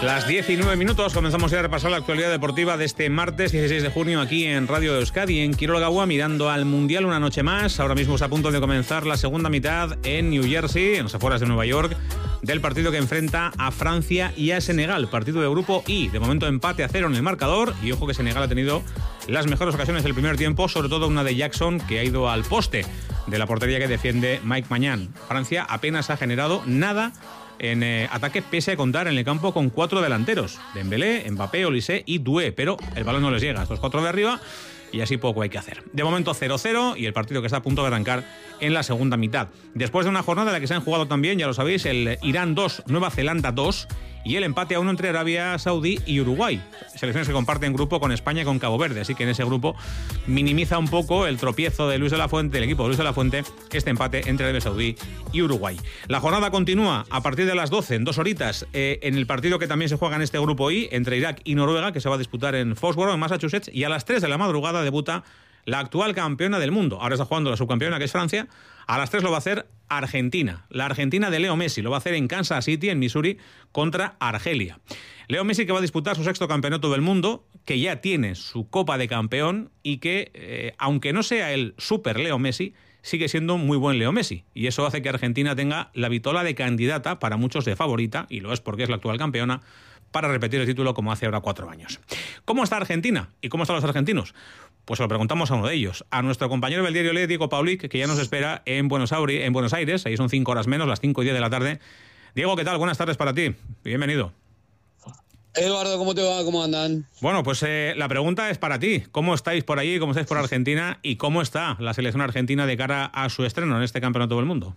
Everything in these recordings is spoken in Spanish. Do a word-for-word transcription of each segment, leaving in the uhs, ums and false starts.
Las diez y nueve minutos, comenzamos ya a repasar la actualidad deportiva de este martes dieciséis de junio aquí en Radio Euskadi, en Quiroga Gauá, mirando al Mundial una noche más. Ahora mismo está a punto de comenzar la segunda mitad en New Jersey, en las afueras de Nueva York, del partido que enfrenta a Francia y a Senegal, partido de grupo I. De momento empate a cero en el marcador, y ojo que Senegal ha tenido las mejores ocasiones del primer tiempo, sobre todo una de Jackson que ha ido al poste de la portería que defiende Mike Maignan. Francia apenas ha generado nada en eh, ataque, pese a contar en el campo con cuatro delanteros: Dembélé, Mbappé, Olise y Doué, pero el balón no les llega a estos cuatro de arriba y así poco hay que hacer. De momento cero cero, y el partido que está a punto de arrancar en la segunda mitad. Después de una jornada en la que se han jugado también, ya lo sabéis, el Irán dos, Nueva Zelanda dos y el empate a uno entre Arabia Saudí y Uruguay. Selecciones que comparten grupo con España y con Cabo Verde, así que en ese grupo minimiza un poco el tropiezo de Luis de la Fuente, el equipo de Luis de la Fuente, este empate entre Arabia Saudí y Uruguay. La jornada continúa a partir de las doce, en dos horitas, eh, en el partido que también se juega en este grupo I, entre Irak y Noruega, que se va a disputar en Foxborough, en Massachusetts, y a las tres de la madrugada debuta la actual campeona del mundo. Ahora está jugando la subcampeona, que es Francia. A las tres lo va a hacer Argentina. La Argentina de Leo Messi lo va a hacer en Kansas City, en Missouri, contra Argelia. Leo Messi, que va a disputar su sexto campeonato del mundo, que ya tiene su Copa de Campeón y que, eh, aunque no sea el super Leo Messi, sigue siendo muy buen Leo Messi. Y eso hace que Argentina tenga la vitola de candidata, para muchos de favorita, y lo es porque es la actual campeona, para repetir el título como hace ahora cuatro años. ¿Cómo está Argentina? ¿Y cómo están los argentinos? Pues se lo preguntamos a uno de ellos, a nuestro compañero del diario Le, Diego Paulic, que ya nos espera en Buenos Aires, en Buenos Aires. Ahí son cinco horas menos, las cinco y diez de la tarde. Diego, ¿qué tal? Buenas tardes para ti. Bienvenido. Eduardo, ¿cómo te va? ¿Cómo andan? Bueno, pues eh, la pregunta es para ti. ¿Cómo estáis por allí? ¿Cómo estáis por Argentina? ¿Y cómo está la selección argentina de cara a su estreno en este Campeonato del Mundo?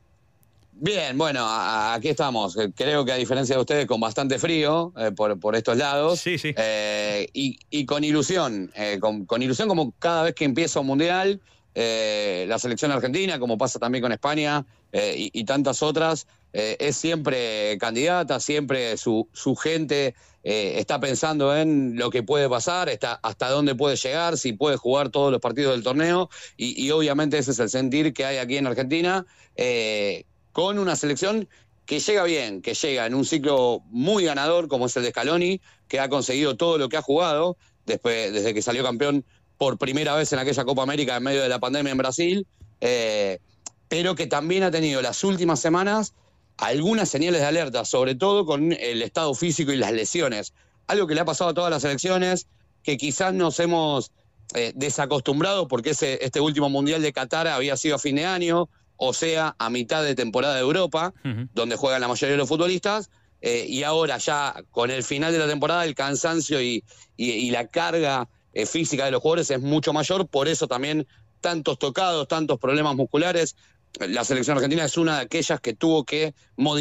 Bien, bueno, a, aquí estamos. Creo que a diferencia de ustedes, con bastante frío eh, por, por estos lados. Sí, sí. Eh, y, y con ilusión, eh, con, con ilusión como cada vez que empieza un mundial, eh, la selección argentina, como pasa también con España eh, y, y tantas otras, eh, es siempre candidata, siempre su, su gente eh, está pensando en lo que puede pasar, está, hasta dónde puede llegar, si puede jugar todos los partidos del torneo, y, y obviamente ese es el sentir que hay aquí en Argentina, eh, con una selección que llega bien, que llega en un ciclo muy ganador, como es el de Scaloni, que ha conseguido todo lo que ha jugado después, desde que salió campeón por primera vez en aquella Copa América en medio de la pandemia en Brasil, eh, pero que también ha tenido las últimas semanas algunas señales de alerta, sobre todo con el estado físico y las lesiones. Algo que le ha pasado a todas las selecciones, que quizás nos hemos eh, desacostumbrado, porque ese, este último Mundial de Qatar había sido a fin de año, o sea, a mitad de temporada de Europa, uh-huh. donde juegan la mayoría de los futbolistas, eh, y ahora ya con el final de la temporada el cansancio y, y, y la carga eh, física de los jugadores es mucho mayor, por eso también tantos tocados, tantos problemas musculares. La selección argentina es una de aquellas que tuvo que modificar